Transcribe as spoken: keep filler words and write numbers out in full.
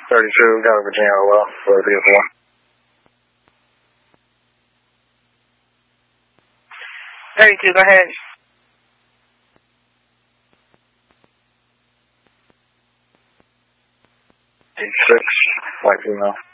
thirty-two, got a Virginia well for the vehicle one. thirty-two, go ahead. eight six, white female.